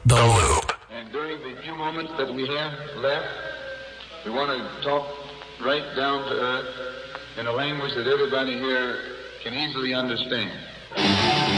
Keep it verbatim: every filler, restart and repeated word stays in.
The Loop. And during the few moments that we have left, we want to talk right down to earth in a language that everybody here can easily understand.